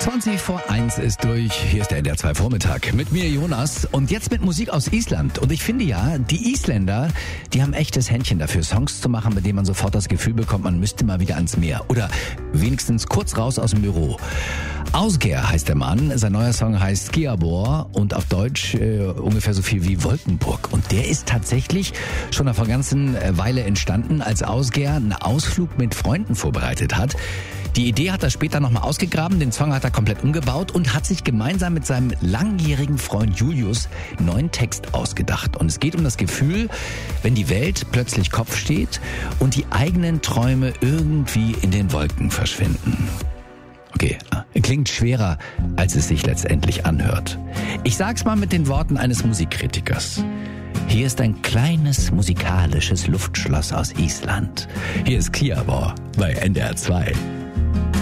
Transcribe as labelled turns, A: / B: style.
A: 20 vor 1 ist durch. Hier ist der NDR 2 Vormittag. Mit mir Jonas und jetzt mit Musik aus Island. Und ich finde ja, die Isländer, die haben echtes Händchen dafür, Songs zu machen, mit denen man sofort das Gefühl bekommt, man müsste mal wieder ans Meer. Oder wenigstens kurz raus aus dem Büro. Ásgeir heißt der Mann. Sein neuer Song heißt Skjarbor und auf Deutsch ungefähr so viel wie Wolkenburg. Und der ist tatsächlich schon nach einer ganzen Weile entstanden, als Ásgeir einen Ausflug mit Freunden vorbereitet hat. Die Idee hat er später nochmal ausgegraben, den Song hat er komplett umgebaut und hat sich gemeinsam mit seinem langjährigen Freund Julius einen neuen Text ausgedacht. Und es geht um das Gefühl, wenn die Welt plötzlich Kopf steht und die eigenen Träume irgendwie in den Wolken verschwinden. Okay, klingt schwerer, als es sich letztendlich anhört. Ich sag's mal mit den Worten eines Musikkritikers. Hier ist ein kleines musikalisches Luftschloss aus Island. Hier ist Skjarbor bei NDR 2.